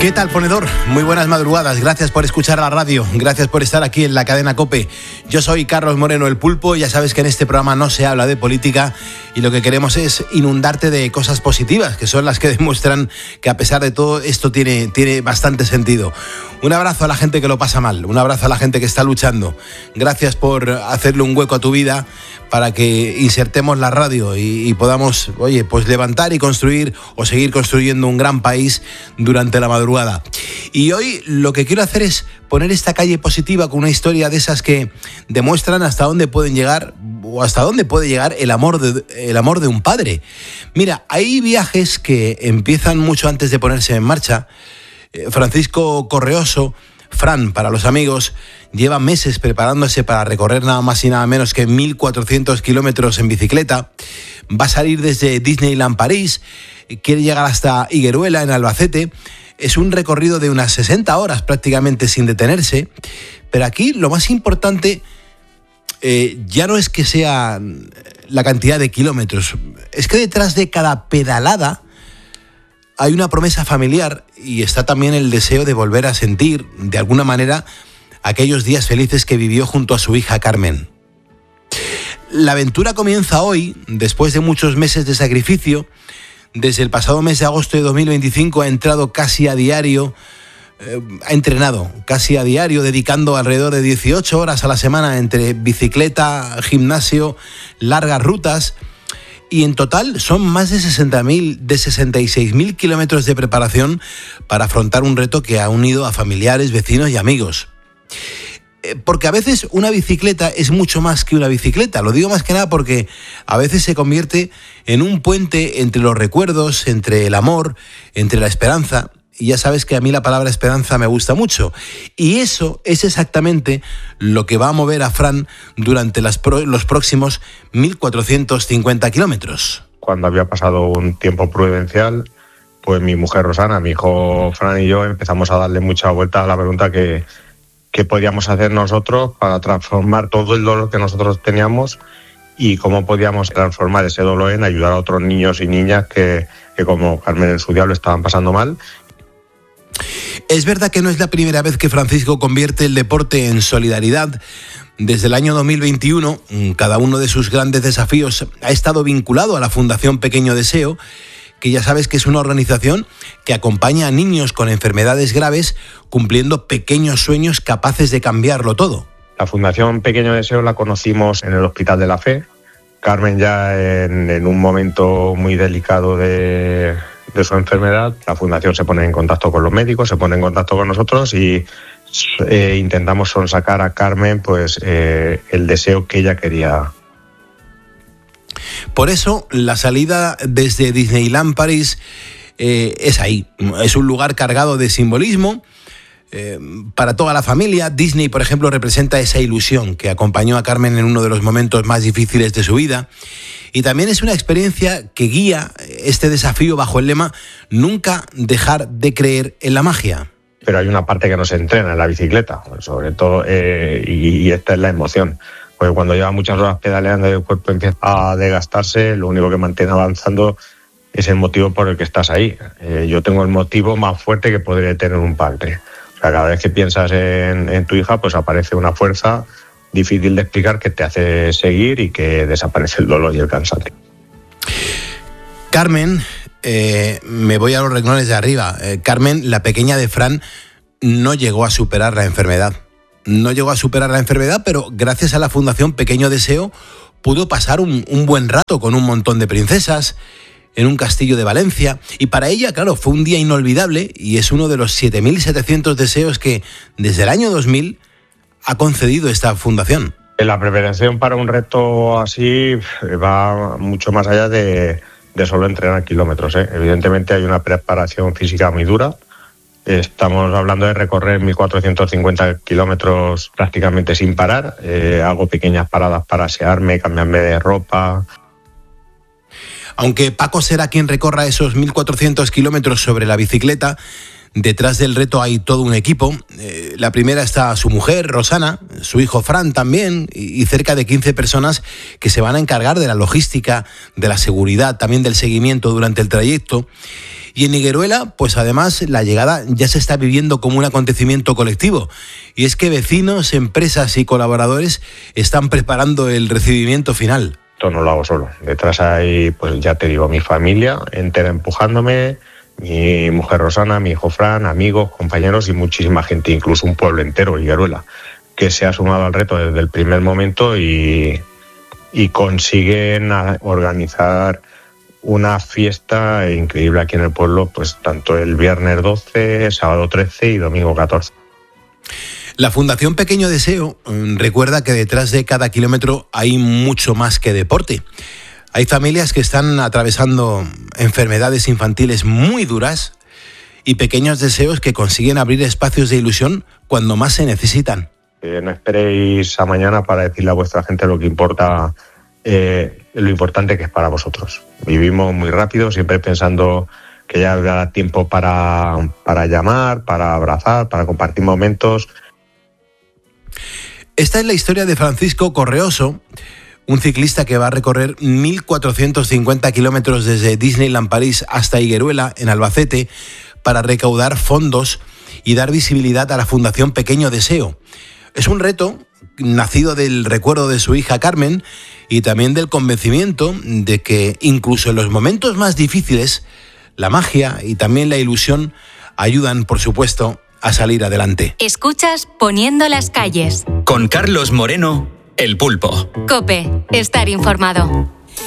¿Qué tal, ponedor? Muy buenas madrugadas, gracias por escuchar la radio, gracias por estar aquí en la cadena COPE. Yo soy Carlos Moreno, el Pulpo, ya sabes que en este programa no se habla de política y lo que queremos es inundarte de cosas positivas, que son las que demuestran que a pesar de todo esto tiene bastante sentido. Un abrazo a la gente que lo pasa mal, un abrazo a la gente que está luchando. Gracias por hacerle un hueco a tu vida para que insertemos la radio y podamos, pues levantar y construir o seguir construyendo un gran país durante la madrugada. Y hoy lo que quiero hacer es poner esta calle positiva con una historia de esas que demuestran hasta dónde pueden llegar o hasta dónde puede llegar el amor de un padre. Mira, hay viajes que empiezan mucho antes de ponerse en marcha. Francisco Correoso, Fran para los amigos, lleva meses preparándose para recorrer nada más y nada menos que 1.400 kilómetros en bicicleta. Va a salir desde Disneyland París, quiere llegar hasta Higueruela en Albacete. Es un recorrido de unas 60 horas prácticamente sin detenerse. Pero aquí lo más importante ya no es que sea la cantidad de kilómetros, es que detrás de cada pedalada hay una promesa familiar y está también el deseo de volver a sentir, de alguna manera, aquellos días felices que vivió junto a su hija Carmen. La aventura comienza hoy, después de muchos meses de sacrificio. Desde el pasado mes de agosto de 2025 ha entrenado casi a diario, dedicando alrededor de 18 horas a la semana entre bicicleta, gimnasio, largas rutas. Y en total son más de 66.000 kilómetros de preparación para afrontar un reto que ha unido a familiares, vecinos y amigos. Porque a veces una bicicleta es mucho más que una bicicleta. Lo digo más que nada porque a veces se convierte en un puente entre los recuerdos, entre el amor, entre la esperanza. Y ya sabes que a mí la palabra esperanza me gusta mucho. Y eso es exactamente lo que va a mover a Fran durante los próximos 1.450 kilómetros. Cuando había pasado un tiempo prudencial, pues mi mujer Rosana, mi hijo Fran y yo empezamos a darle mucha vuelta a la pregunta que podíamos hacer nosotros para transformar todo el dolor que nosotros teníamos y cómo podíamos transformar ese dolor en ayudar a otros niños y niñas que como Carmen en su día lo estaban pasando mal. Es verdad que no es la primera vez que Francisco convierte el deporte en solidaridad. Desde el año 2021, cada uno de sus grandes desafíos ha estado vinculado a la Fundación Pequeño Deseo, que ya sabes que es una organización que acompaña a niños con enfermedades graves cumpliendo pequeños sueños capaces de cambiarlo todo. La Fundación Pequeño Deseo la conocimos en el Hospital de la Fe. Carmen ya en un momento muy delicado de su enfermedad, la Fundación se pone en contacto con los médicos, se pone en contacto con nosotros y intentamos sonsacar a Carmen pues el deseo que ella quería. Por eso la salida desde Disneyland París es ahí, es un lugar cargado de simbolismo para toda la familia. Disney, por ejemplo, representa esa ilusión que acompañó a Carmen en uno de los momentos más difíciles de su vida. Y también es una experiencia que guía este desafío bajo el lema nunca dejar de creer en la magia. Pero hay una parte que no se entrena en la bicicleta, sobre todo, y esta es la emoción. Porque cuando lleva muchas horas pedaleando y el cuerpo empieza a desgastarse, lo único que mantiene avanzando es el motivo por el que estás ahí. Yo tengo el motivo más fuerte que podría tener un padre. O sea, cada vez que piensas en tu hija, pues aparece una fuerza difícil de explicar que te hace seguir y que desaparece el dolor y el cansancio. Carmen, me voy a los renglones de arriba. Carmen, la pequeña de Fran, no llegó a superar la enfermedad. No llegó a superar la enfermedad, pero gracias a la Fundación Pequeño Deseo pudo pasar un buen rato con un montón de princesas en un castillo de Valencia. Y para ella, claro, fue un día inolvidable y es uno de los 7.700 deseos que desde el año 2000 ha concedido esta fundación. La preparación para un reto así va mucho más allá de solo entrenar kilómetros, ¿eh? Evidentemente hay una preparación física muy dura. Estamos hablando de recorrer 1.450 kilómetros prácticamente sin parar. Hago pequeñas paradas para asearme, cambiarme de ropa. Aunque Paco será quien recorra esos 1.400 kilómetros sobre la bicicleta, detrás del reto hay todo un equipo. La primera está su mujer, Rosana, su hijo Fran también, y cerca de 15 personas que se van a encargar de la logística, de la seguridad, también del seguimiento durante el trayecto. Y en Higueruela, pues además la llegada ya se está viviendo como un acontecimiento colectivo. Y es que vecinos, empresas y colaboradores están preparando el recibimiento final. Esto no lo hago solo. Detrás hay, pues ya te digo, mi familia entera empujándome, mi mujer Rosana, mi hijo Fran, amigos, compañeros y muchísima gente, incluso un pueblo entero, Higueruela, que se ha sumado al reto desde el primer momento y consiguen organizar una fiesta increíble aquí en el pueblo, pues tanto el viernes 12, sábado 13 y domingo 14. La Fundación Pequeño Deseo recuerda que detrás de cada kilómetro hay mucho más que deporte. Hay familias que están atravesando enfermedades infantiles muy duras y pequeños deseos que consiguen abrir espacios de ilusión cuando más se necesitan. No esperéis a mañana para decirle a vuestra gente lo que importa, lo importante que es para vosotros. Vivimos muy rápido, siempre pensando que ya habrá tiempo para llamar, para abrazar, para compartir momentos. Esta es la historia de Francisco Correoso, un ciclista que va a recorrer 1.450 kilómetros desde Disneyland París hasta Higueruela, en Albacete, para recaudar fondos y dar visibilidad a la Fundación Pequeño Deseo. Es un reto nacido del recuerdo de su hija Carmen y también del convencimiento de que incluso en los momentos más difíciles, la magia y también la ilusión ayudan, por supuesto, a salir adelante. Escuchas Poniendo las calles. Con Carlos Moreno, El Pulpo. COPE, estar informado.